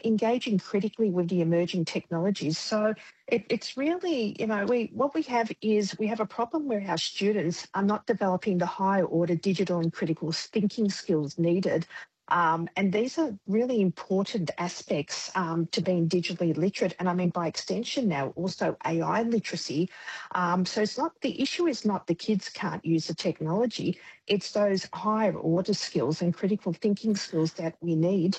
engaging critically with the emerging technologies. So it's really, what we have is we have a problem where our students are not developing the higher order digital and critical thinking skills needed. And these are really important aspects to being digitally literate. And I mean, by extension now, also AI literacy. So it's not, the issue is not the kids can't use the technology, it's those higher order skills and critical thinking skills that we need.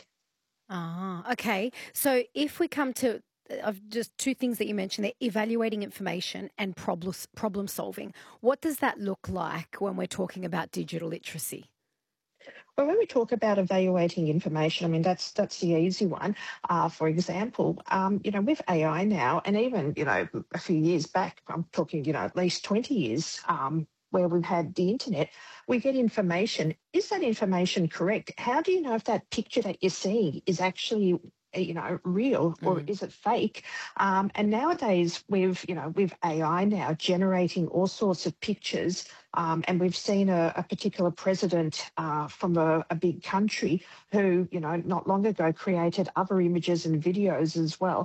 Okay. So if we come to of just two things that you mentioned there, evaluating information and problem solving, what does that look like when we're talking about digital literacy? Well, when we talk about evaluating information, I mean that's the easy one. For example, with AI now, and even a few years back, I'm talking at least 20 years. Where we've had the internet, we get information. Is that information correct? How do you know if that picture that you're seeing is actually real or is it fake? And nowadays with AI now generating all sorts of pictures, and we've seen a particular president from a big country who not long ago created other images and videos as well.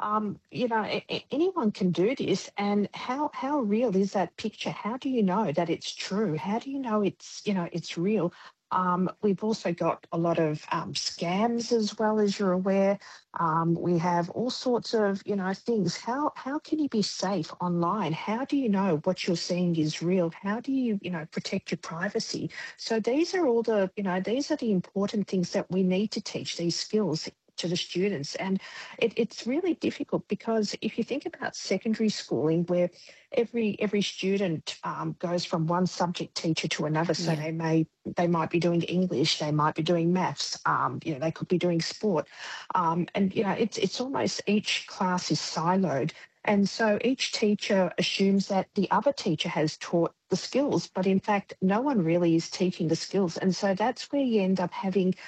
Anyone can do this, and how real is that picture? How do you know that it's true? How do you know it's real? We've also got a lot of scams as well, as you're aware. We have all sorts of, things. How can you be safe online? How do you know what you're seeing is real? How do you, protect your privacy? So these are all these are the important things that we need to teach these skills to the students. And it's really difficult because if you think about secondary schooling where every student goes from one subject teacher to another, so they might be doing English, they might be doing maths, they could be doing sport, and it's almost each class is siloed. And so each teacher assumes that the other teacher has taught the skills, but in fact, no one really is teaching the skills. And so that's where you end up having,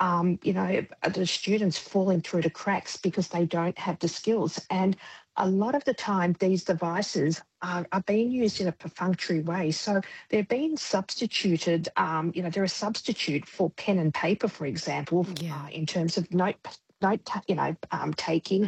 the students falling through the cracks because they don't have the skills. And a lot of the time, these devices are being used in a perfunctory way. So they're being substituted, they're a substitute for pen and paper, for example, in terms of taking.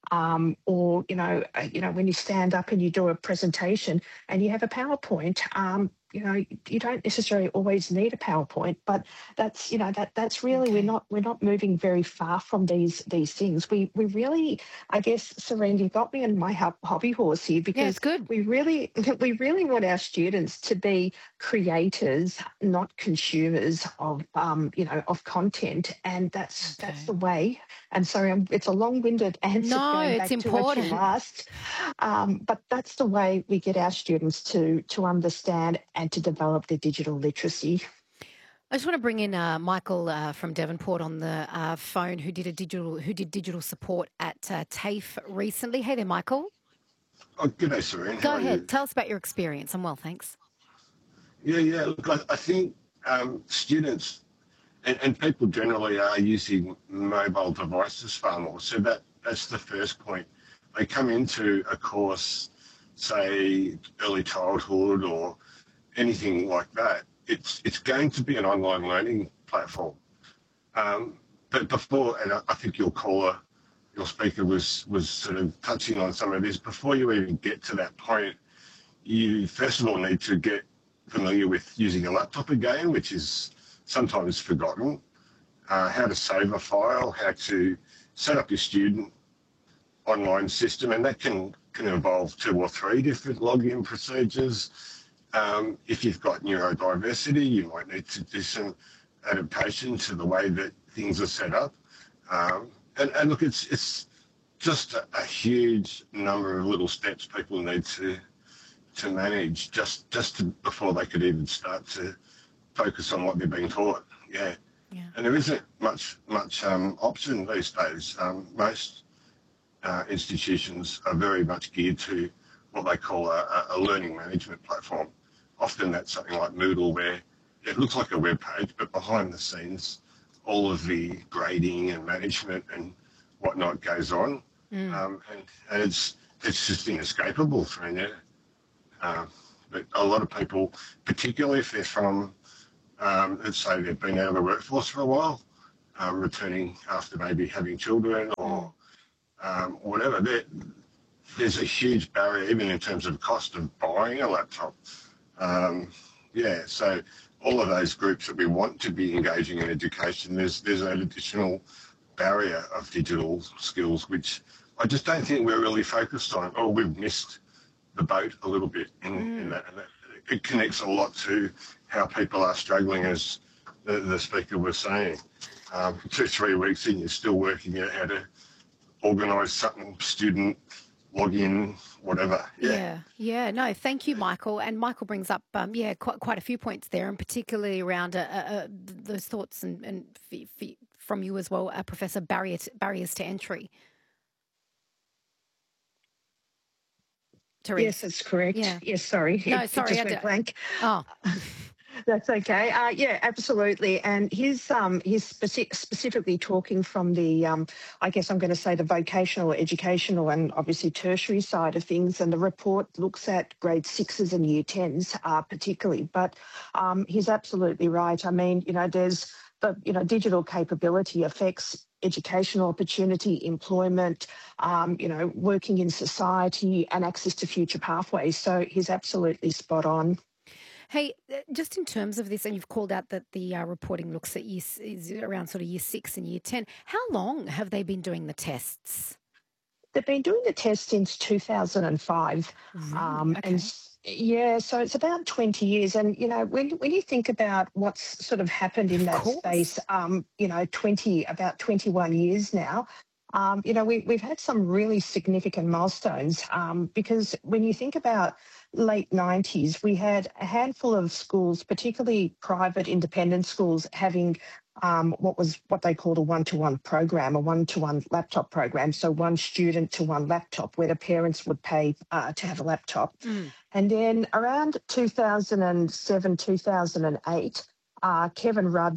Or when you stand up and you do a presentation and you have a PowerPoint, you don't necessarily always need a PowerPoint, but that's really we're not moving very far from these things. We really, I guess, Serene, you've got me on my hobby horse here because we really want our students to be creators, not consumers of of content, and that's the way. And sorry, it's a long-winded answer going back to what you asked, but that's the way we get our students to understand and to develop their digital literacy. I just want to bring in Michael from Devonport on the phone, who did digital support at TAFE recently. Hey there, Michael. Oh, good day, Serene. Go ahead. Tell us about your experience. I'm well, thanks. Yeah. Look, I think students and people generally are using mobile devices far more. So that's the first point. They come into a course, say early childhood or anything like that. It's going to be an online learning platform. But before, and I think your speaker was sort of touching on some of this, before you even get to that point, you first of all need to get familiar with using a laptop again, which is sometimes forgotten, how to save a file, how to set up your student online system, and that can involve 2 or 3 different login procedures. If you've got neurodiversity, you might need to do some adaptation to the way that things are set up. And look, it's just a huge number of little steps people need to manage just before they could even start to focus on what they're being taught. Yeah. And there isn't much option these days. Most institutions are very much geared to what they call a learning management platform. Often that's something like Moodle, where it looks like a web page, but behind the scenes, all of the grading and management and whatnot goes on. And it's just inescapable through there. But a lot of people, particularly if they're from, let's say they've been out of the workforce for a while, returning after maybe having children or whatever. There's a huge barrier, even in terms of cost of buying a laptop. So all of those groups that we want to be engaging in education, there's an additional barrier of digital skills, which I just don't think we're really focused on, or we've missed the boat a little bit in that. And it connects a lot to how people are struggling, as the speaker was saying. 2-3 weeks in, you're still working out how to organise something, student, log in, whatever. Yeah. No, thank you, Michael. And Michael brings up, quite a few points there, and particularly around those thoughts and from you as well, Professor, barriers to entry. Therese. Yes, that's correct. Yeah. Yes, sorry. No, It sorry, just went blank. Oh. That's okay. Yeah, absolutely. And he's specifically talking from the, I guess I'm going to say the vocational, educational and obviously tertiary side of things. And the report looks at grade 6s and year 10s particularly. But he's absolutely right. I mean, there's the, digital capability affects educational opportunity, employment, working in society and access to future pathways. So he's absolutely spot on. Hey, just in terms of this, and you've called out that the reporting looks at is around sort of year 6 and year 10. How long have they been doing the tests? They've been doing the test since 2005. Really? Okay. And so it's about 20 years. And, when you think about what's sort of happened in that space, about 21 years now, we've had some really significant milestones because when you think about late 90s, we had a handful of schools, particularly private independent schools, having what they called a one-to-one program, a one-to-one laptop program. So one student to one laptop, where the parents would pay to have a laptop. And then around 2007, 2008, Kevin Rudd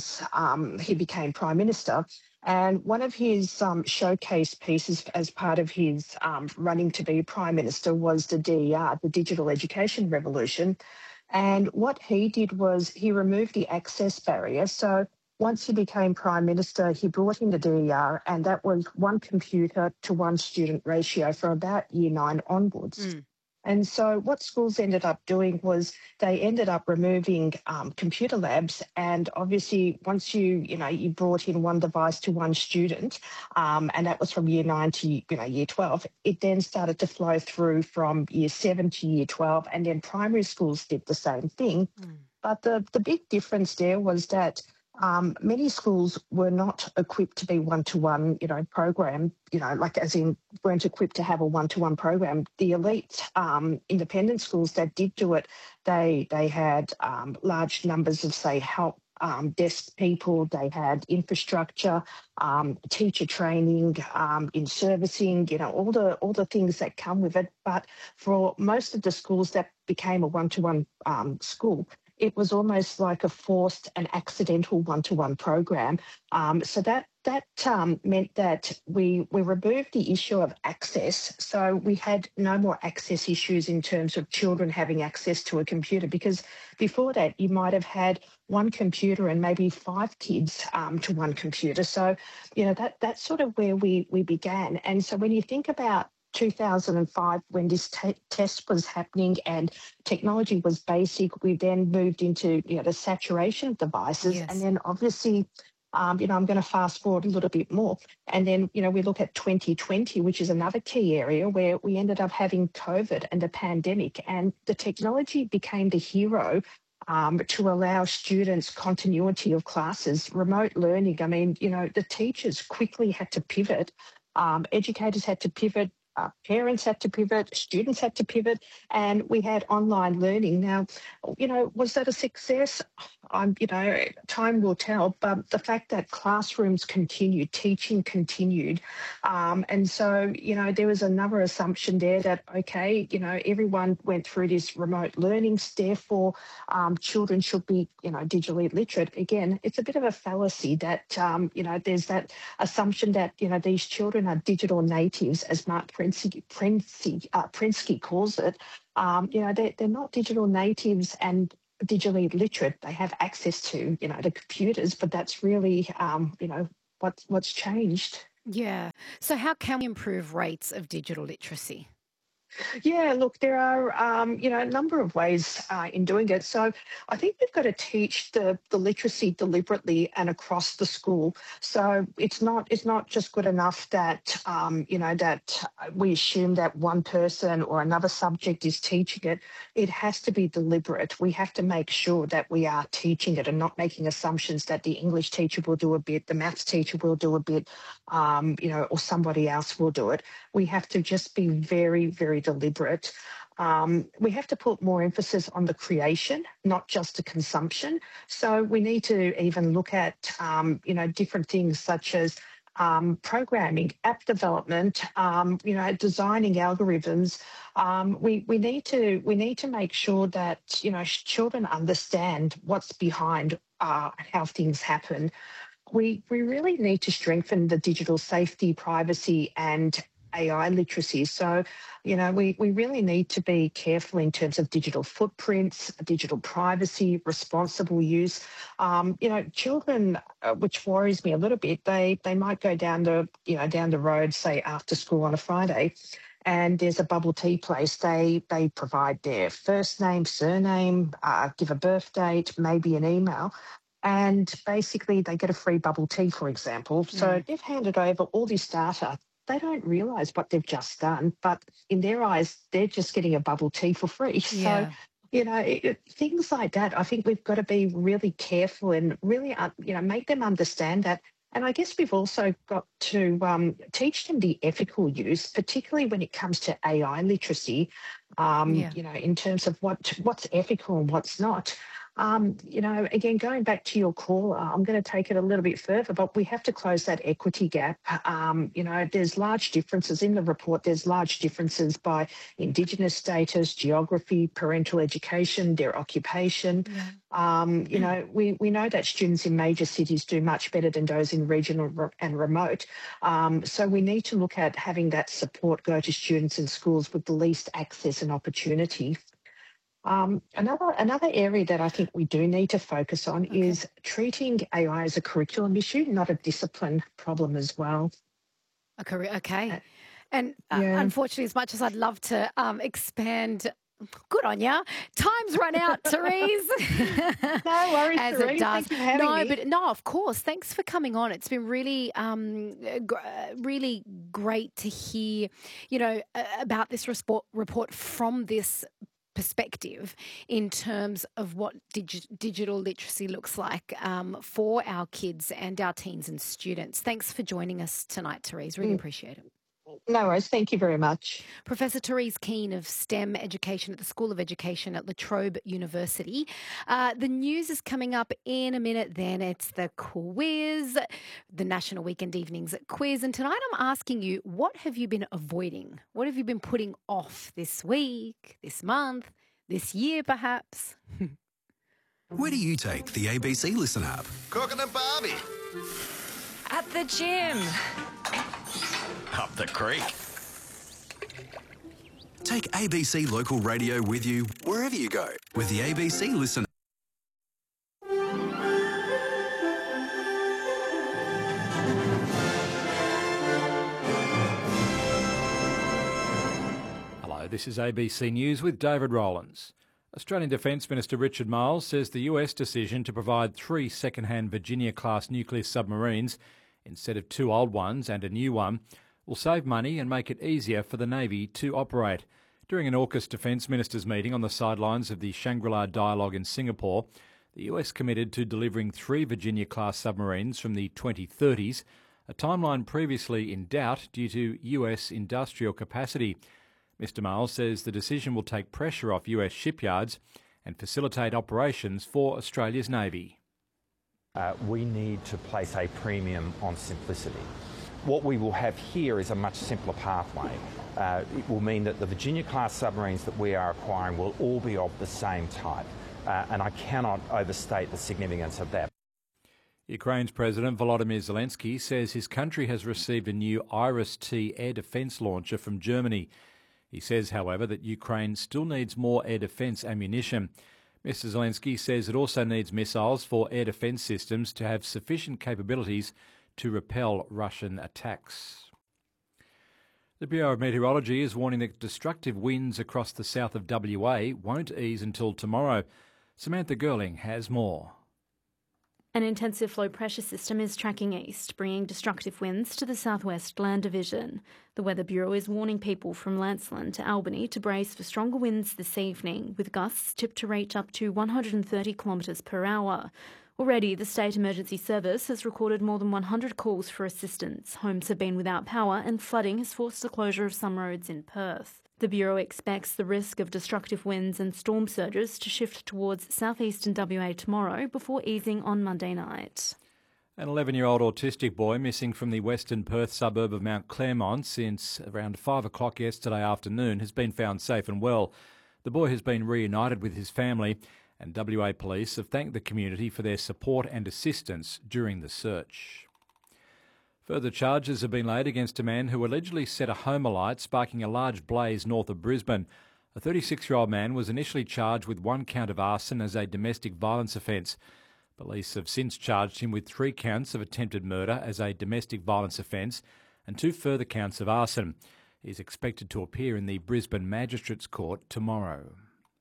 he became Prime Minister. And one of his showcase pieces as part of his running to be Prime Minister was the DER, the Digital Education Revolution. And what he did was he removed the access barrier. So once he became Prime Minister, he brought in the DER, and that was one computer to one student ratio from about year 9 onwards. And so what schools ended up doing was they ended up removing computer labs. And obviously, once you brought in one device to one student, and that was from year 9 to year 12, it then started to flow through from year 7 to year 12. And then primary schools did the same thing. But the big difference there was that many schools were not equipped to be one-to-one, program, like as in weren't equipped to have a one-to-one program. The elite independent schools that did do it, they had large numbers of, say, help desk people, they had infrastructure, teacher training, in servicing, all the things that come with it. But for most of the schools that became a one-to-one school, it was almost like a forced and accidental one-to-one program. So that meant that we removed the issue of access. So we had no more access issues in terms of children having access to a computer, because before that you might have had one computer and maybe 5 kids to one computer. So, that's sort of where we began. And so when you think about 2005, when this test was happening and technology was basic, we then moved into the saturation of devices. Yes. And then obviously, I'm going to fast forward a little bit more. And then, we look at 2020, which is another key area where we ended up having COVID and the pandemic, and the technology became the hero to allow students continuity of classes, remote learning. I mean, the teachers quickly had to pivot. Educators had to pivot. Parents had to pivot, students had to pivot, and we had online learning. Now, was that a success? Time will tell, but the fact that classrooms continued, teaching continued. And so, there was another assumption there that, okay, everyone went through this remote learning, therefore children should be, digitally literate. Again, it's a bit of a fallacy that, there's that assumption that, these children are digital natives, as Mark Prensky calls it. They're not digital natives, and digitally literate, they have access to, the computers, but that's really, what's changed. Yeah. So how can we improve rates of digital literacy? Yeah, look, there are, a number of ways in doing it. So I think we've got to teach the literacy deliberately and across the school. So it's not just good enough that, that we assume that one person or another subject is teaching it. It has to be deliberate. We have to make sure that we are teaching it and not making assumptions that the English teacher will do a bit, the maths teacher will do a bit, or somebody else will do it. We have to just be very, very deliberate. We have to put more emphasis on the creation, not just the consumption. So we need to even look at, different things such as programming, app development, designing algorithms. We need to make sure that children understand what's behind how things happen. We really need to strengthen the digital safety, privacy, and AI literacy. So, we really need to be careful in terms of digital footprints, digital privacy, responsible use. Children, which worries me a little bit, they might go down the road, say after school on a Friday, and there's a bubble tea place. They provide their first name, surname, give a birth date, maybe an email. And basically, they get a free bubble tea, for example. So they've handed over all this data. They don't realise what they've just done, but in their eyes, they're just getting a bubble tea for free. So, Yeah. things like that, I think we've got to be really careful and really, make them understand that. And I guess we've also got to teach them the ethical use, particularly when it comes to AI literacy, Yeah. in terms of what's ethical and what's not. Again, going back to your call, I'm going to take it a little bit further, but we have to close that equity gap. There's large differences in the report. There's large differences by Indigenous status, geography, parental education, their occupation. We know that students in major cities do much better than those in regional and remote. So we need to look at having that support go to students in schools with the least access and opportunity. Another area that I think we do need to focus on Okay. is treating AI as a curriculum issue, not a discipline problem as well. A career. Uh, Okay. And yeah. unfortunately, as much as I'd love to expand, good on ya. Time's run out, Therese. No worries, As it Therese. does. Thanks for having No, me. but no, of course. Thanks for coming on. It's been really, really great to hear, about this report from this perspective in terms of what digital literacy looks like for our kids and our teens and students. Thanks for joining us tonight, Therese. Really Mm, appreciate it. No worries. Thank you very much. Professor Therese Keane of STEM Education at the School of Education at La Trobe University. The news is coming up in a minute then. It's the quiz, the National Weekend Evenings quiz. And tonight I'm asking you, what have you been avoiding? What have you been putting off this week, this month, this year perhaps? Where do you take the ABC Listen app? Cooking and Barbie. At the gym. Up the creek. Take ABC Local Radio with you wherever you go with the ABC Listen. Hello, this is ABC News with David Rowlands. Australian Defence Minister Richard Marles says the US decision to provide 3 second-hand Virginia-class nuclear submarines instead of 2 old ones and a new one will save money and make it easier for the Navy to operate. During an AUKUS Defence Ministers meeting on the sidelines of the Shangri-La Dialogue in Singapore, the US committed to delivering 3 Virginia-class submarines from the 2030s, a timeline previously in doubt due to US industrial capacity. Mr Marles says the decision will take pressure off US shipyards and facilitate operations for Australia's Navy. We need to place a premium on simplicity. What we will have here is a much simpler pathway. It will mean that the Virginia-class submarines that we are acquiring will all be of the same type, and I cannot overstate the significance of that. Ukraine's President Volodymyr Zelensky says his country has received a new Iris-T air defence launcher from Germany. He says, however, that Ukraine still needs more air defence ammunition. Mr Zelensky says it also needs missiles for air defence systems to have sufficient capabilities to repel Russian attacks. The Bureau of Meteorology is warning that destructive winds across the south of WA won't ease until tomorrow. Samantha Girling has more. An intensive low pressure system is tracking east, bringing destructive winds to the southwest land division. The Weather Bureau is warning people from Lancelin to Albany to brace for stronger winds this evening, with gusts tipped to reach up to 130 kilometres per hour. Already, the State Emergency Service has recorded more than 100 calls for assistance. Homes have been without power and flooding has forced the closure of some roads in Perth. The Bureau expects the risk of destructive winds and storm surges to shift towards southeastern WA tomorrow before easing on Monday night. An 11-year-old autistic boy missing from the western Perth suburb of Mount Claremont since around 5 o'clock yesterday afternoon has been found safe and well. The boy has been reunited with his family, and WA Police have thanked the community for their support and assistance during the search. Further charges have been laid against a man who allegedly set a home alight, sparking a large blaze north of Brisbane. A 36-year-old man was initially charged with 1 count of arson as a domestic violence offence. Police have since charged him with 3 counts of attempted murder as a domestic violence offence and 2 further counts of arson. He is expected to appear in the Brisbane Magistrates Court tomorrow.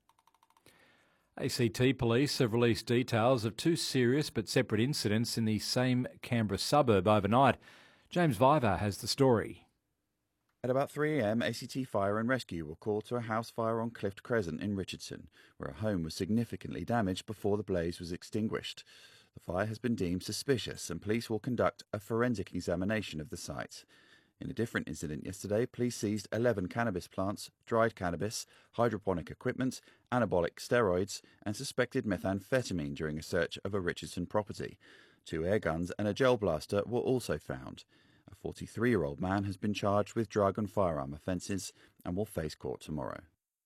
ACT Police have released details of 2 serious but separate incidents in the same Canberra suburb overnight. James Viver has the story. At about 3 a.m, ACT Fire and Rescue were called to a house fire on Clift Crescent in Richardson, where a home was significantly damaged before the blaze was extinguished. The fire has been deemed suspicious and police will conduct a forensic examination of the site. In a different incident yesterday, police seized 11 cannabis plants, dried cannabis, hydroponic equipment, anabolic steroids and suspected methamphetamine during a search of a Richardson property. 2 air guns and a gel blaster were also found. A 43-year-old man has been charged with drug and firearm offences and will face court tomorrow.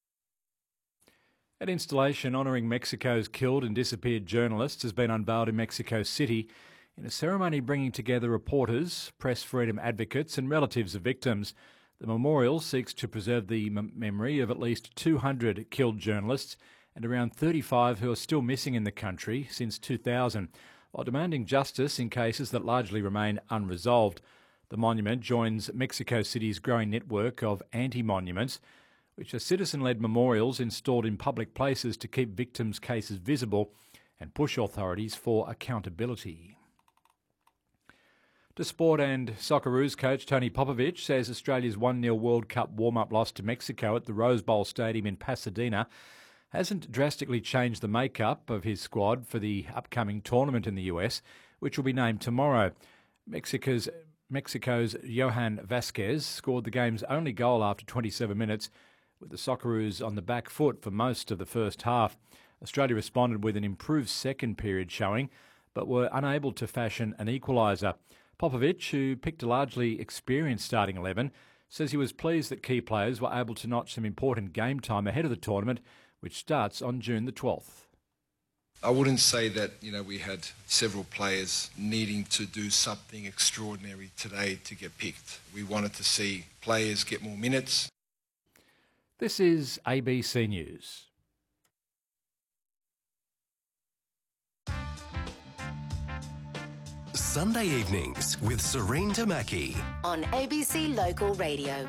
An installation honouring Mexico's killed and disappeared journalists has been unveiled in Mexico City in a ceremony bringing together reporters, press freedom advocates and relatives of victims. The memorial seeks to preserve the memory of at least 200 killed journalists and around 35 who are still missing in the country since 2000, while demanding justice in cases that largely remain unresolved. The monument joins Mexico City's growing network of anti-monuments, which are citizen-led memorials installed in public places to keep victims' cases visible and push authorities for accountability. To sport, and Socceroos coach Tony Popovic says Australia's 1-0 World Cup warm-up loss to Mexico at the Rose Bowl Stadium in Pasadena hasn't drastically changed the makeup of his squad for the upcoming tournament in the US, which will be named tomorrow. Mexico's Johan Vasquez scored the game's only goal after 27 minutes, with the Socceroos on the back foot for most of the first half. Australia responded with an improved second period showing, but were unable to fashion an equaliser. Popovic, who picked a largely experienced starting 11, says he was pleased that key players were able to notch some important game time ahead of the tournament, which starts on June the 12th. I wouldn't say that, we had several players needing to do something extraordinary today to get picked. We wanted to see players get more minutes. This is ABC News. Sunday evenings with Serene Tamaki on ABC Local Radio.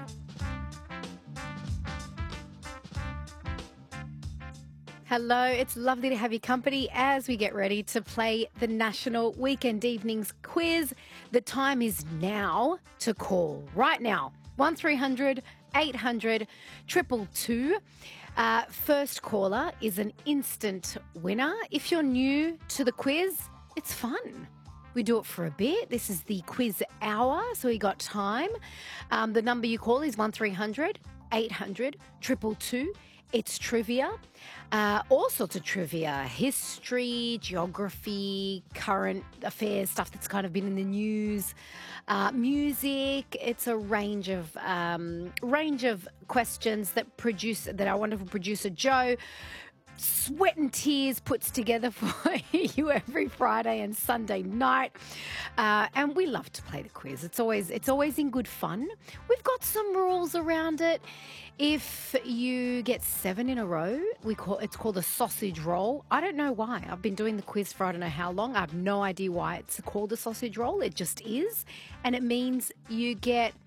Hello, it's lovely to have your company as we get ready to play the National Weekend Evenings Quiz. The time is now to call. Right now, 1300 800 222. First caller is an instant winner. If you're new to the quiz, it's fun. We do it for a bit. This is the quiz hour, so we got time. The number you call is 1300 800 222. It's trivia, all sorts of trivia, history, geography, current affairs, stuff that's kind of been in the news, music. It's a range of questions that our wonderful producer Joe Sweat and Tears puts together for you every Friday and Sunday night. And we love to play the quiz. It's always in good fun. We've got some rules around it. If you get 7 in a row, it's called a sausage roll. I don't know why. I've been doing the quiz for I don't know how long. I have no idea why it's called a sausage roll. It just is. And it means you get